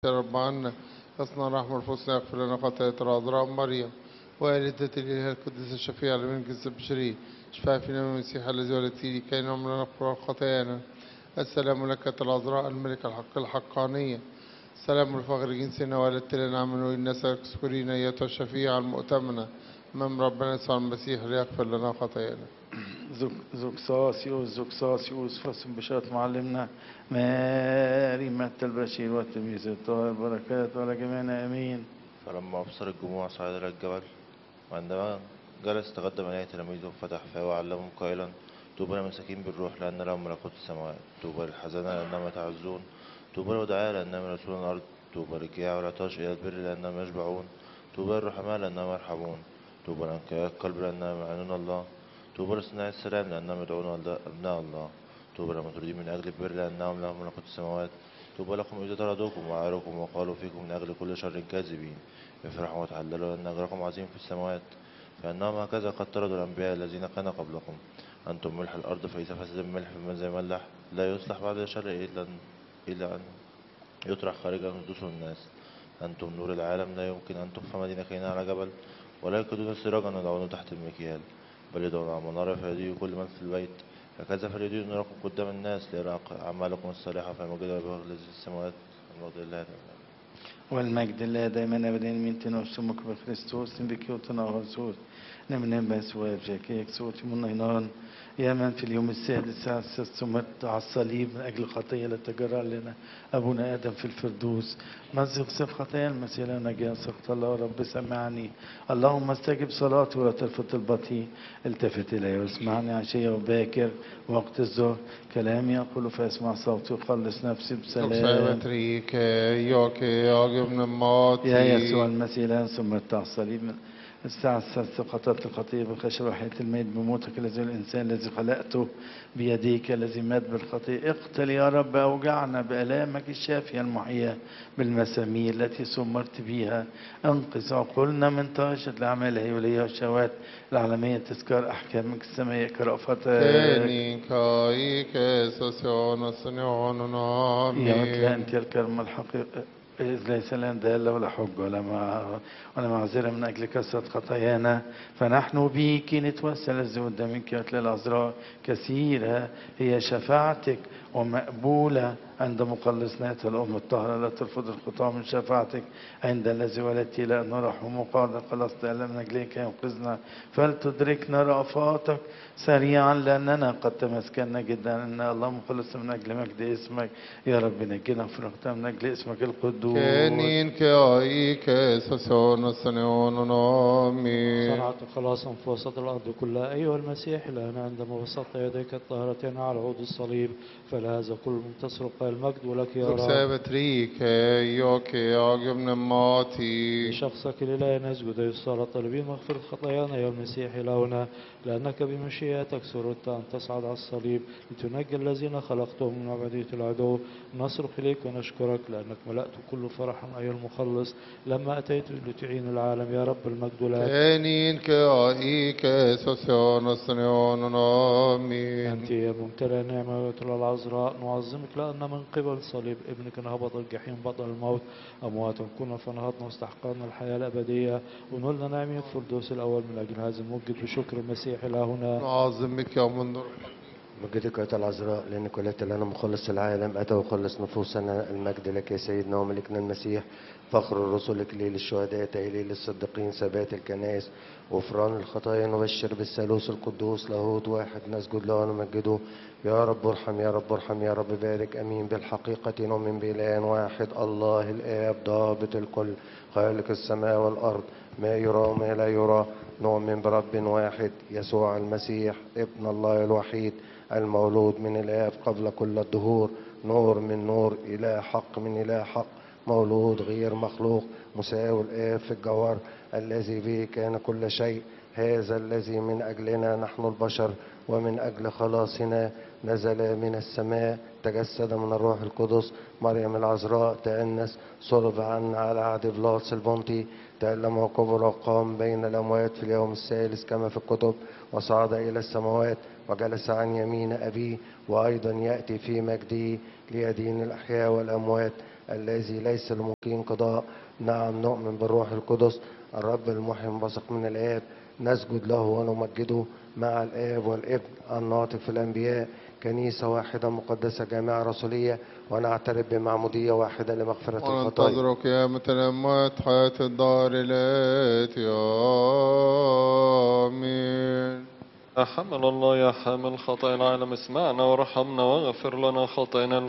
يا رب عنا. اصنع رحمة الفصل يغفر لنا خطايا العذراء مريم والدة الإله القديس الشفيع من الجنس البشري. اشفع فينا من المسيح الذي ولدته كي نعمل نغفر خطايانا. السلام لك العذراء الملك الحق الحقانية. سلام الفخر جنسنا والدة لنا عمل الناس اذكرين ايتها الشفيعة المؤتمنة من ربنا يسوع المسيح ليغفر لنا خطايانا. زوكساسيوس فاسم بشارة معلمنا ماري متى البشير والتلميذ الطاهر بركات ولا جميعنا امين. فلما أبصر الجموع صعد إلى الجبل، وعندما جلس تقدم إليه تلاميذه وفتح فاه وعلمهم قائلا: طوبى للمساكين بالروح لأن لهم ملكوت السماوات، طوبى للحزانة لأنهم يتعزون، طوبى للودعاء لأنهم يرثون الأرض، طوبى للجياع والعطاش إلى البر لأنهم يشبعون، طوبى للرحماء لأنهم يرحمون، طوبى لأنقياء القلب لأنهم يعينون الله، طوبى لصناع السلام لأنهم يدعون أبناء الله، طوبى للمطرودين من أجل البر لأنهم لهم ملكوت السماوات، طوبى لكم إذا طردوكم وعايروكم وقالوا فيكم من أجل كل شر كاذبين، افرحوا وتهللوا لأن أجركم عظيم في السماوات، فإنهم هكذا قد طردوا الأنبياء الذين كانوا قبلكم. أنتم ملح الأرض، فإذا فسد الملح فماذا يملح؟ لا يصلح بعد الشر إلا أن يطرح خارجا ويدوسه الناس. أنتم نور العالم، لا يمكن أن تخفى مدينة كينة على جبل، ولا يوقدون سراجا يضعونه تحت المكيال، بل يدعون على منارة فيضيء كل من في البيت. هكذا فليضيء نوركم قدام الناس ليرى أعمالكم الصالحة فيمجد أبوه الذي في السماوات. المجد لله تعالى. والمجد لله دائما ابدا من تنوشمك بخريستوس بكيوتنا وغسوس نمنم بسواب جاكيك صوتي من يا من في اليوم السادس سمت على الصليب من أجل خطية لتجرى لنا أبونا آدم في الفردوس. مزق سب خطايا المسيح نجاة سخط الله رب سمعني. اللهم استجب صلاتي ولا تلفت البطيء. التفت إلي واسمعني عشية وباكر وقت الظهر. كلامي أقول فاسمع صوتي وخلص نفسي بسلام. يا يسوع المسيح لا سمت على الصليب من الساعة السادسة قطعت الخطية بالخشب وحياة الميت بموتك الذي الإنسان الذي خلقته بيديك الذي مات بالخطية. اقتل يا رب أوجعنا بآلامك الشافية المحياة بالمسامير التي سمرت بها. انقذ عقولنا من طاشة الأعمال الهيولية والشهوات العالمية تذكار أحكامك السماوية كرأفتك. يا أنت الكرم الحقيقي إذ ليس لنا دالة ولا حج ولا معذرة من أجل كثرة خطايانا، فنحن بك نتوسل الزود منك يا العذراء. كثيرة هي شفاعتك ومقبولة عند مخلصنا الأم الطاهرة. لا ترفض الخطاة من شفاعتك عند الذي ولدت لأن رحم وقادر خلصت ألا من أجلك ينقذنا. فلتدركنا رأفاتك سريعا لأننا قد تمسكنا جدا أن الله مخلص من أجل مجد اسمك. يا رب نجينا في رغبتنا من أجل اسمك القدوس. صنعت خلاصا في وسط الأرض كلها أيها المسيح لنا عندما بسطت يديك الطاهرتين على عود الصليب. فلهذا كل منتصر قال المجد ولك يا رب. لشخصك الإله نسجد يسار طالبين مغفرة خطايانا يا المسيح إلهنا لأنك بمشيئتك سررت أن تصعد على الصليب لتنجي الذين خلقتهم من عبودية العدو. نصرخ إليك ونشكرك لأنك ملأت كل فرح أيها المخلص لما أتيت لتعين العالم. يا رب المجد لك. أنت يا ممتلئ النعمة وتلى العذراء نعظمك لأن من قبل صليب ابنك نهبط الجحيم بطل الموت أموات كنا فنهضنا واستحققنا الحياة الأبدية ونلنا نعمة الفردوس الأول. من أجل هذا المجد بشكر المسيح إلهنا. نعظمك يا من مجدك يا العذراء لأنك ولدت لنا مخلص العالم أتى وخلص نفوسنا. المجد لك يا سيدنا وملكنا المسيح. فخر الرسل إكليل الشهداء تهليل الصديقين ثبات الكنائس غفران الخطايا. نبشر بالثالوث القدوس لاهوت واحد نسجد له ونمجده. يا رب ارحم يا رب ارحم يا رب بارك أمين. بالحقيقة نؤمن بإله واحد الله الآب ضابط الكل خالق السماء والأرض ما يرى وما لا يرى. نؤمن برب واحد يسوع المسيح ابن الله الوحيد المولود من الآب قبل كل الدهور نور من نور إله حق من إله حق مولود غير مخلوق مساوي الآب في الجوهر الذي به كان كل شيء. هذا الذي من أجلنا نحن البشر ومن أجل خلاصنا نزل من السماء تجسد من الروح القدس مريم العذراء تأنس صلب عنا على عهد بلاطس البنطي تألم وكبر وقام بين الأموات في اليوم الثالث كما في الكتب وصعد إلى السماوات وجلس عن يمين أبيه وأيضا يأتي في مجده ليدين الأحياء والأموات. الذي ليس لممكن قضاء. نعم نؤمن بالروح القدس الرب المحيي المنبثق من الآب، نسجد له ونمجده مع الآب والابن الناطق في الأنبياء، كنيسة واحدة مقدسة جامعة رسولية، ونعترف بمعمودية واحدة لمغفرة الخطايا. وننتظر قيامة الأموات حياة الدار الآتي. آمين. يا حمل الله يا حامل خطايا العالم اسمعنا وارحمنا واغفر لنا خطايانا